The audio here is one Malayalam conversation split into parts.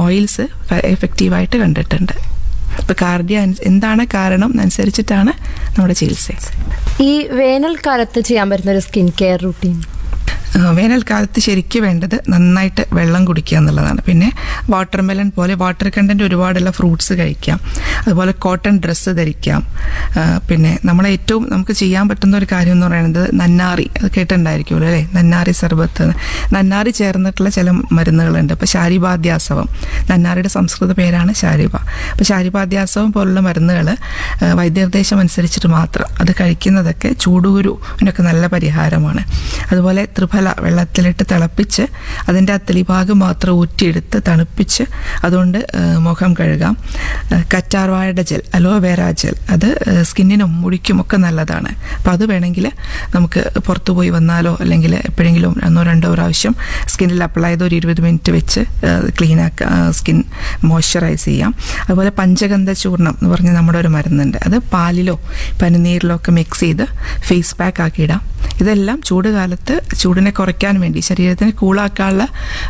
ഓയിൽസ് എഫക്റ്റീവായിട്ട് കണ്ടിട്ടുണ്ട്. ഇപ്പോൾ കാർഡിയ എന്താണ് കാരണം അനുസരിച്ചിട്ടാണ് നമ്മുടെ ചികിത്സ. ഈ വേനൽക്കാലത്ത് ചെയ്യാൻ പറ്റുന്ന ഒരു സ്കിൻ കെയർ റൂട്ടീൻ? വേനൽക്കാലത്ത് ശരിക്കും വേണ്ടത് നന്നായിട്ട് വെള്ളം കുടിക്കുക എന്നുള്ളതാണ്. പിന്നെ വാട്ടർമെലൺ പോലെ വാട്ടർ കണ്ടൻറ്റ് ഒരുപാടുള്ള ഫ്രൂട്ട്സ് കഴിക്കാം. അതുപോലെ കോട്ടൺ ഡ്രസ്സ് ധരിക്കാം. പിന്നെ ഏറ്റവും നമുക്ക് ചെയ്യാൻ പറ്റുന്ന ഒരു കാര്യം എന്ന് പറയുന്നത് നന്നാറി, അത് കേട്ടിട്ടുണ്ടായിരിക്കുമല്ലോ അല്ലേ, നന്നാറി സർബത്ത്. നന്നാറി ചേർന്നിട്ടുള്ള ചില മരുന്നുകളുണ്ട്. ഇപ്പോൾ ശാരിബാദ്യാസവം, നന്നാറിയുടെ സംസ്കൃത പേരാണ് ശാരിബ. അപ്പോൾ ശാരിബാദ്യാസവം പോലുള്ള മരുന്നുകൾ വൈദ്യനിർദ്ദേശം അനുസരിച്ചിട്ട് മാത്രം അത് കഴിക്കുന്നതൊക്കെ ചൂടുകുരുവിനൊക്കെ നല്ല പരിഹാരമാണ്. അതുപോലെ ത്രിഫല വെള്ളത്തിലിട്ട് തിളപ്പിച്ച് അതിൻ്റെ ആ തെളിഭാഗം മാത്രം ഊറ്റിയെടുത്ത് തണുപ്പിച്ച് അതുകൊണ്ട് മുഖം കഴുകാം. കറ്റാർവാഴയുടെ ജെൽ, അലോവേര ജെൽ, അത് സ്കിന്നിനും മുടിക്കും ഒക്കെ നല്ലതാണ്. അപ്പം അത് വേണമെങ്കിൽ നമുക്ക് പുറത്തു പോയി വന്നാലോ അല്ലെങ്കിൽ എപ്പോഴെങ്കിലും 1-2 പ്രാവശ്യം സ്കിന്നിൽ അപ്ലൈ ചെയ്ത് ഒരു 20 മിനിറ്റ് വെച്ച് ക്ലീനാക്കുക, സ്കിൻ മോയ്സ്ചറൈസ് ചെയ്യാം. അതുപോലെ പഞ്ചഗന്ധ ചൂർണം എന്ന് പറഞ്ഞ് നമ്മുടെ ഒരു മരുന്നുണ്ട്. അത് പാലിലോ പനിനീരിലോ ഒക്കെ മിക്സ് ചെയ്ത് ഫേസ് പാക്ക് ആക്കിയിടാം. ഇതെല്ലാം ചൂട് കാലത്ത് ചൂടിനെ കുറയ്ക്കാൻ വേണ്ടി ശരീരത്തിന് കൂളാക്കാനുള്ള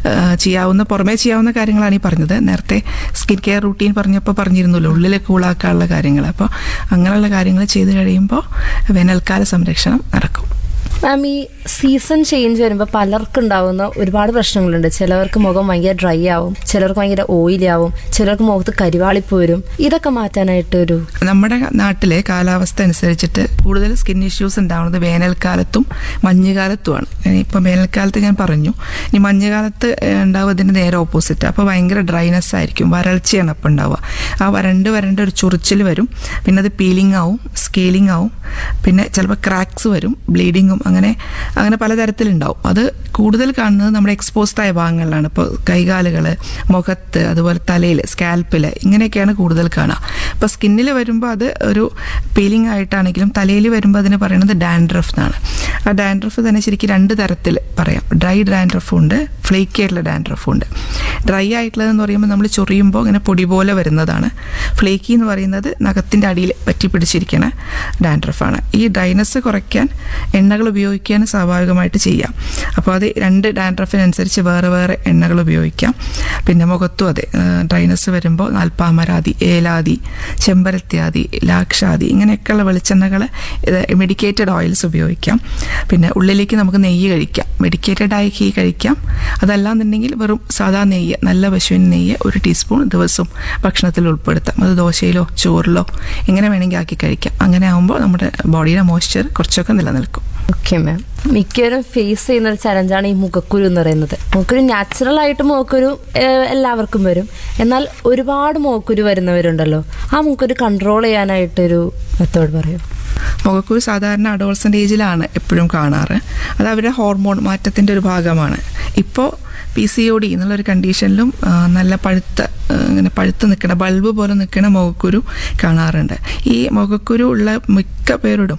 പുറമേ ചെയ്യാവുന്ന കാര്യങ്ങളാണ് ഈ പറഞ്ഞത്. നേരത്തെ സ്കിൻ കെയർ റൂട്ടീൻ പറഞ്ഞിരുന്നല്ലോ, ഉള്ളിൽ കൂളാക്കാനുള്ള കാര്യങ്ങൾ. അപ്പോൾ അങ്ങനെയുള്ള കാര്യങ്ങൾ ചെയ്ത് കഴിയുമ്പോൾ വേനൽക്കാല സംരക്ഷണം നടക്കും. മാം, ഈ സീസൺ ചേഞ്ച് വരുമ്പോൾ പലർക്കും ഉണ്ടാവുന്ന ഒരുപാട് പ്രശ്നങ്ങളുണ്ട്. ചിലവർക്ക് മുഖം ഭയങ്കര ഡ്രൈ ആവും, ചിലർക്ക് ഭയങ്കര ഓയിലി ആവും, ചിലർക്ക് മുഖത്ത് കരിവാളിപ്പ് വരും. ഇതൊക്കെ മാറ്റാനായിട്ട് നമ്മുടെ നാട്ടിലെ കാലാവസ്ഥ അനുസരിച്ചിട്ട് കൂടുതൽ സ്കിൻ ഇഷ്യൂസ് ഉണ്ടാവുന്നത് വേനൽക്കാലത്തും മഞ്ഞുകാലത്തുമാണ്. ഇപ്പം വേനൽക്കാലത്ത് ഞാൻ പറഞ്ഞു, ഇനി മഞ്ഞുകാലത്ത് ഉണ്ടാവുക ഇതിൻ്റെ നേരെ ഓപ്പോസിറ്റ്. അപ്പോൾ ഭയങ്കര ഡ്രൈനെസ് ആയിരിക്കും, വരൾച്ചയാണ് അപ്പം ഉണ്ടാവുക. ആ വരണ്ട ഒരു ചൊറിച്ചിൽ വരും, പിന്നെ അത് പീലിംഗ് ആവും, സ്കെയിലിംഗ് ആവും, പിന്നെ ചിലപ്പോൾ ക്രാക്സ് വരും, ബ്ലീഡിങ്ങും, അങ്ങനെ പലതരത്തിലുണ്ടാവും. അത് കൂടുതൽ കാണുന്നത് നമ്മുടെ എക്സ്പോസ്ഡ് ആയ ഭാഗങ്ങളിലാണ്. ഇപ്പോൾ കൈകാലുകൾ, മുഖത്ത്, അതുപോലെ തലയിൽ, സ്കാൽപ്പിൽ, ഇങ്ങനെയൊക്കെയാണ് കൂടുതൽ കാണുക. അപ്പോൾ സ്കിന്നിൽ വരുമ്പോൾ അത് ഒരു പീലിംഗ് ആയിട്ടാണെങ്കിലും തലയിൽ വരുമ്പോൾ അതിന് പറയുന്നത് ഡാൻഡ്രഫ് എന്നാണ്. ആ ഡാൻഡ്രഫ് തന്നെ ശരിക്കും 2 തരത്തിൽ പറയാം. ഡ്രൈ ഡാൻഡ്രഫും ഉണ്ട്, ഫ്ലേക്കി ആയിട്ടുള്ള ഡാൻഡ്രഫും ഉണ്ട്. ഡ്രൈ ആയിട്ടുള്ളതെന്ന് പറയുമ്പോൾ നമ്മൾ ചൊറിയുമ്പോൾ ഇങ്ങനെ പൊടി പോലെ വരുന്നതാണ്. ഫ്ലേക്കി എന്ന് പറയുന്നത് നഖത്തിൻ്റെ അടിയിൽ പറ്റി പിടിച്ചിരിക്കുന്ന ഡാൻഡ്രഫാണ്. ഈ ഡ്രൈനെസ് കുറയ്ക്കാൻ എണ്ണകൾ ഉപയോഗിക്കാൻ സ്വാഭാവികമായിട്ട് ചെയ്യാം. അപ്പോൾ അത് 2 ഡാൻഡ്രഫിനനുസരിച്ച് വേറെ വേറെ എണ്ണകൾ ഉപയോഗിക്കാം. പിന്നെ മുഖത്തും അതെ, ഡ്രൈനെസ് വരുമ്പോൾ നാൽപ്പാമരാതി, ഏലാതി, ചെമ്പരത്തിയാതി, ലാക്ഷാതി, ഇങ്ങനെയൊക്കെയുള്ള വെളിച്ചെണ്ണകൾ, മെഡിക്കേറ്റഡ് ഓയിൽസ് ഉപയോഗിക്കാം. പിന്നെ ഉള്ളിലേക്ക് നമുക്ക് നെയ്യ് കഴിക്കാം, മെഡിക്കേറ്റഡ് ആയ ഘീ കഴിക്കാം. അതല്ലാന്നുണ്ടെങ്കിൽ വെറും സാധാ നെയ്യ്, നല്ല പശുവിൻ നെയ്യ് 1 ടീസ്പൂൺ ദിവസവും ഭക്ഷണത്തിൽ ഉൾപ്പെടുത്താം. അത് ദോശയിലോ ചോറിലോ എങ്ങനെ വേണമെങ്കിൽ ആക്കി കഴിക്കാം. അങ്ങനെ ആകുമ്പോൾ നമ്മുടെ ബോഡിയുടെ മോയ്സ്ചർ കുറച്ചൊക്കെ നിലനിൽക്കും. ഓക്കെ മാം, മിക്കവരും ഫേസ് ചെയ്യുന്ന ഒരു ചലഞ്ചാണ് ഈ മുഖക്കുരു എന്ന് പറയുന്നത്. മുഖക്കുരു നാച്ചുറൽ ആയിട്ട് മുഖക്കുരു എല്ലാവർക്കും വരും. എന്നാൽ ഒരുപാട് മുഖക്കുരു വരുന്നവരുണ്ടല്ലോ, ആ മുഖക്കുരു കൺട്രോൾ ചെയ്യാനായിട്ടൊരു മെത്തേഡ് പറയും. മുഖക്കുരു സാധാരണ അഡോൾസൻ്റ് ഏജിലാണ് എപ്പോഴും കാണാറ്. അത് അവരുടെ ഹോർമോൺ മാറ്റത്തിൻ്റെ ഒരു ഭാഗമാണ്. ഇപ്പോൾ PCOD എന്നുള്ളൊരു കണ്ടീഷനിലും നല്ല പഴുത്ത് നിൽക്കുന്ന ബൾബ് പോലെ നിൽക്കുന്ന മുഖക്കുരു കാണാറുണ്ട്. ഈ മുഖക്കുരു ഉള്ള മിക്ക പേരോടും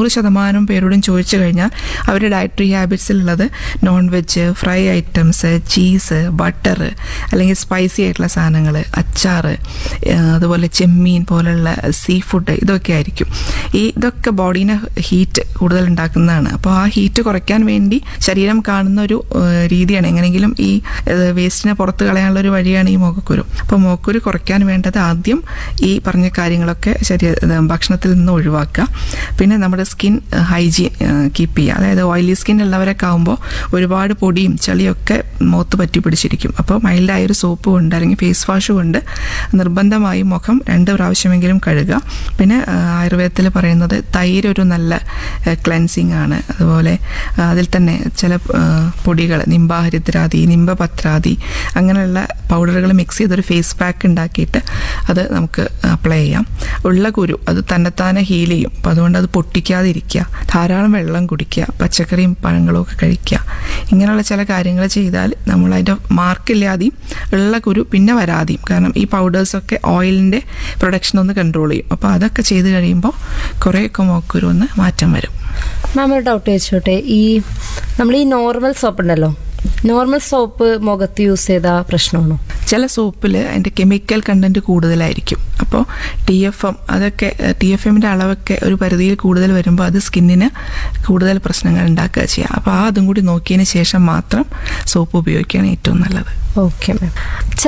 90% പേരോടും ചോദിച്ചു കഴിഞ്ഞാൽ അവരുടെ dietary ഹാബിറ്റ്സിലുള്ളത് non veg, fry items, cheese, butter, അല്ലെങ്കിൽ സ്പൈസി ആയിട്ടുള്ള സാധനങ്ങൾ, അച്ചാറ്, അതുപോലെ ചെമ്മീൻ പോലുള്ള സീ ഫുഡ്, ഇതൊക്കെ ആയിരിക്കും. ഇതൊക്കെ ബോഡീനെ ഹീറ്റ് കൂടുതൽ ഉണ്ടാക്കുന്നതാണ്. അപ്പോൾ ആ ഹീറ്റ് കുറയ്ക്കാൻ വേണ്ടി ശരീരം കാണുന്ന ഒരു രീതിയാണ്, എങ്ങനെയെങ്കിലും ഈ വേസ്റ്റിനെ പുറത്ത് കളയാനുള്ള ഒരു വഴിയാണ് ഈ മുഖക്കുരു. അപ്പോൾ മുഖക്കുരു കുറയ്ക്കാൻ വേണ്ടത് ആദ്യം ഈ പറഞ്ഞ കാര്യങ്ങളൊക്കെ ഭക്ഷണത്തിൽ നിന്ന് ഒഴിവാക്കുക. പിന്നെ നമ്മുടെ സ്കിൻ ഹൈജീൻ കീപ്പ് ചെയ്യുക. അതായത് ഓയിലി സ്കിൻ ഉള്ളവരൊക്കെ ആകുമ്പോൾ ഒരുപാട് പൊടിയും ചളിയൊക്കെ മുഖത്ത് പറ്റി പിടിച്ചിരിക്കും. അപ്പോൾ മൈൽഡായൊരു സോപ്പ് കൊണ്ട് അല്ലെങ്കിൽ ഫേസ് വാഷ് കൊണ്ട് നിർബന്ധമായും മുഖം 2 പ്രാവശ്യമെങ്കിലും കഴുകുക. പിന്നെ ആയുർവേദത്തിൽ പറയുന്നത് തൈര് ഒരു നല്ല ക്ലെൻസിങ് ആണ്. അതുപോലെ അതിൽ തന്നെ ചില പൊടികൾ, നിംബാഹരിദ്രാതി, നിംബപത്രാതി, അങ്ങനെയുള്ള പൗഡറുകൾ മിക്സ് ചെയ്തൊരു ഫേസ് പാക്ക് ഉണ്ടാക്കിയിട്ട് അത് നമുക്ക് അപ്ലൈ ചെയ്യാം. ഉള്ള കുരു അത് തന്നെത്താനെ ഹീൽ ചെയ്യും. അപ്പോൾ അതുകൊണ്ട് അത് പൊട്ടിക്കാതിരിക്കുക, ധാരാളം വെള്ളം കുടിക്കുക, പച്ചക്കറിയും പഴങ്ങളും ഒക്കെ കഴിക്കുക. ഇങ്ങനെയുള്ള ചില കാര്യങ്ങൾ ചെയ്താൽ നമ്മൾ അതിൻ്റെ മാർക്കില്ലാതെയും ഉള്ള കുരു പിന്നെ വരാതെയും, കാരണം ഈ പൗഡേഴ്സൊക്കെ ഓയിലിൻ്റെ പ്രൊഡക്ഷൻ ഒന്ന് കൺട്രോൾ ചെയ്യും. അപ്പോൾ അതൊക്കെ ചെയ്ത് കഴിയുമ്പോൾ കുറേയൊക്കെ മുഖക്കുരു ഒന്ന് മാറ്റം വരും. മാം, ഒരു ഡൗട്ട് ചോദിച്ചോട്ടെ, നമ്മൾ ഈ നോർമൽ സോപ്പ് ഉണ്ടല്ലോ, നോർമൽ സോപ്പ് മുഖത്ത് യൂസ് ചെയ്താൽ പ്രശ്നമാണോ? ചില സോപ്പിൽ അതിൻ്റെ കെമിക്കൽ കണ്ടൻറ്റ് കൂടുതലായിരിക്കും. അപ്പോൾ TFM, അതൊക്കെ TFMൻ്റെ അളവൊക്കെ ഒരു പരിധിയിൽ കൂടുതൽ വരുമ്പോൾ അത് സ്കിന്നിന് കൂടുതൽ പ്രശ്നങ്ങൾ ഉണ്ടാക്കുക ചെയ്യുക. അപ്പോൾ അതും കൂടി നോക്കിയതിന് ശേഷം മാത്രം സോപ്പ് ഉപയോഗിക്കുകയാണ് ഏറ്റവും നല്ലത്. Okay ma'am.